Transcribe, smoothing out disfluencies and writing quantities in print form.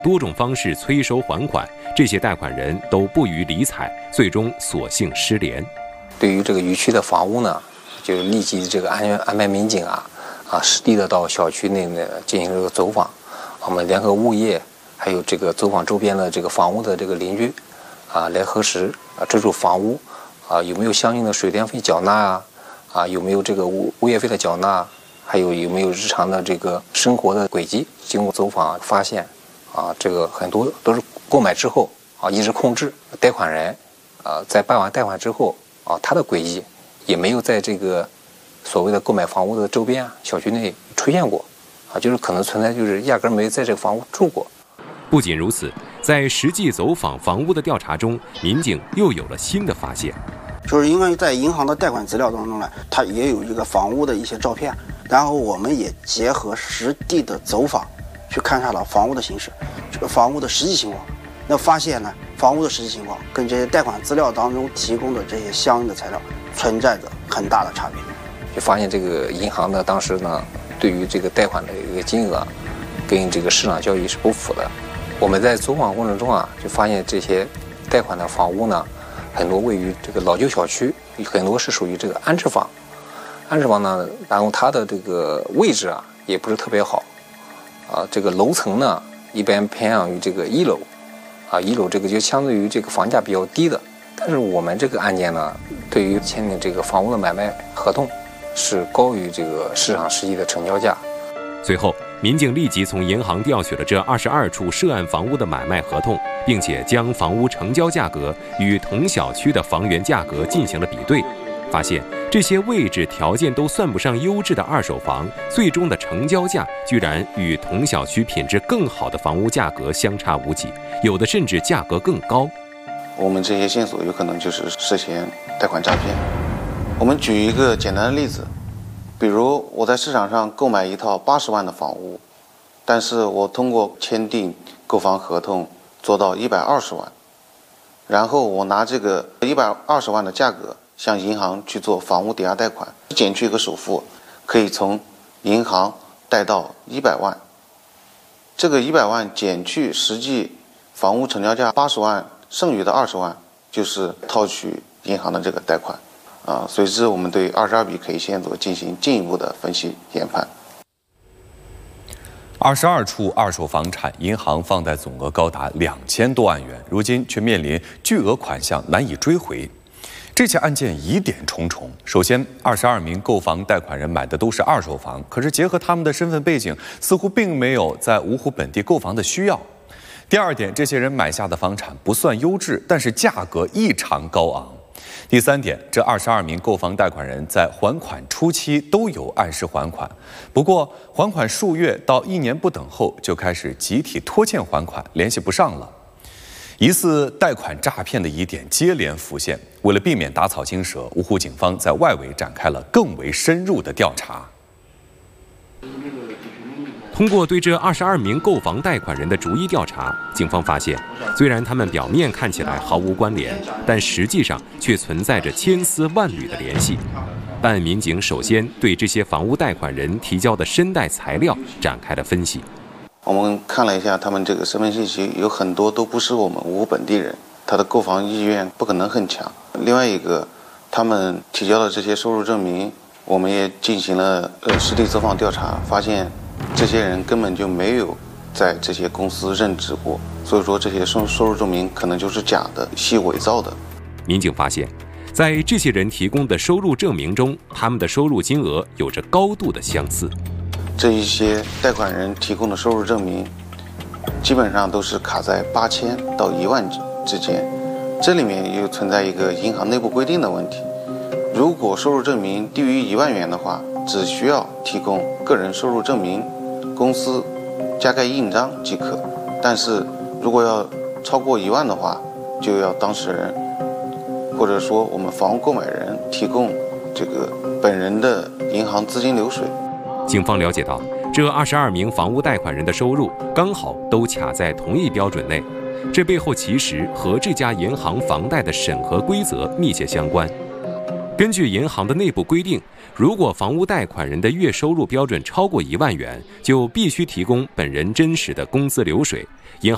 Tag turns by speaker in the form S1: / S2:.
S1: 多种方式催收还款，这些贷款人都不予理睬，最终索性失联。
S2: 对于这个逾期的房屋呢，就立即这个安排民警实地的到小区内呢进行这个走访，我们联合物业，还有这个走访周边的这个房屋的这个邻居，来核实这处房屋有没有相应的水电费缴纳有没有这个物业费的缴纳，还有没有日常的这个生活的轨迹。经过走访发现这个很多都是购买之后一直控制，贷款人在办完贷款之后他的轨迹也没有在这个所谓的购买房屋的周边小区内出现过就是可能存在就是压根没在这个房屋住过。
S1: 不仅如此，在实际走访房屋的调查中，民警又有了新的发现。
S3: 就是因为在银行的贷款资料当中呢，它也有这个房屋的一些照片，然后我们也结合实地的走访去勘察了房屋的形式，这个房屋的实际情况，那发现呢，房屋的实际情况跟这些贷款资料当中提供的这些相应的材料存在着很大的差别。
S2: 就发现这个银行呢，当时呢对于这个贷款的一个金额跟这个市场交易是不符的。我们在走访过程中就发现这些贷款的房屋呢，很多位于这个老旧小区，很多是属于这个安置房。安置房呢，然后它的这个位置也不是特别好这个楼层呢一般偏向于这个一楼一楼这个就相对于这个房价比较低的。但是我们这个案件呢，对于签订这个房屋的买卖合同是高于这个市场实际的成交价。
S1: 随后，民警立即从银行调取了这22处涉案房屋的买卖合同，并且将房屋成交价格与同小区的房源价格进行了比对，发现这些位置条件都算不上优质的二手房，最终的成交价居然与同小区品质更好的房屋价格相差无几，有的甚至价格更高。
S4: 我们这些线索有可能就是涉嫌贷款诈骗。我们举一个简单的例子，比如我在市场上购买一套80万的房屋，但是我通过签订购房合同做到120万，然后我拿这个120万的价格向银行去做房屋抵押贷款，减去一个首付，可以从银行贷到100万。这个100万减去实际房屋成交价80万，剩余的20万就是套取银行的这个贷款。随之我们对22笔可疑线索进行进一步的分析研判。
S5: 22处二手房产，银行放贷总额高达2000多万元，如今却面临巨额款项难以追回。这起案件疑点重重。首先，22名购房贷款人买的都是二手房，可是结合他们的身份背景，似乎并没有在芜湖本地购房的需要。第二点，这些人买下的房产不算优质，但是价格异常高昂。第三点，这22名购房贷款人在还款初期都有按时还款，不过还款数月到1年不等后，就开始集体拖欠还款，联系不上了。疑似贷款诈骗的疑点接连浮现，为了避免打草惊蛇，芜湖警方在外围展开了更为深入的调查。
S1: 通过对这22名购房贷款人的逐一调查，警方发现，虽然他们表面看起来毫无关联，但实际上却存在着千丝万缕的联系。办案民警首先对这些房屋贷款人提交的申贷材料展开了分析。
S4: 我们看了一下他们这个身份信息，有很多都不是我们芜湖本地人，他的购房意愿不可能很强。另外一个，他们提交的这些收入证明，我们也进行了实地走访调查，发现这些人根本就没有在这些公司任职过，所以说这些收入证明可能就是假的、系伪造的。
S1: 民警发现，在这些人提供的收入证明中，他们的收入金额有着高度的相似。
S4: 这一些贷款人提供的收入证明，基本上都是卡在8000到1万之间。这里面又存在一个银行内部规定的问题，如果收入证明低于1万元的话，只需要提供个人收入证明、公司加盖印章即可。但是如果要超过1万的话，就要当事人或者说我们房屋购买人提供这个本人的银行资金流水。
S1: 警方了解到，这22名房屋贷款人的收入刚好都卡在同一标准内，这背后其实和这家银行房贷的审核规则密切相关。根据银行的内部规定，如果房屋贷款人的月收入标准超过1万元，就必须提供本人真实的工资流水，银行